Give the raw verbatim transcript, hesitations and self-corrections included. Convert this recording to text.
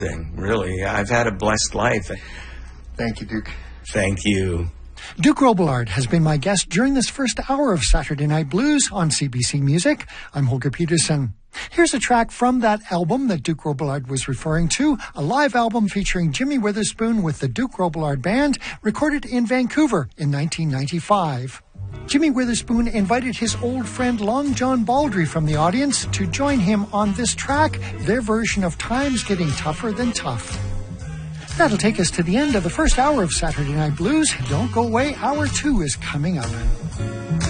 thing, really. I've had a blessed life. Thank you, Duke. Thank you. Duke Robillard has been my guest during this first hour of Saturday Night Blues on C B C Music. I'm Holger Peterson. Here's a track from that album that Duke Robillard was referring to, a live album featuring Jimmy Witherspoon with the Duke Robillard Band, recorded in Vancouver in nineteen ninety-five. Jimmy Witherspoon invited his old friend Long John Baldry from the audience to join him on this track, their version of Time's Getting Tougher Than Tough. That'll take us to the end of the first hour of Saturday Night Blues. Don't go away, hour two is coming up.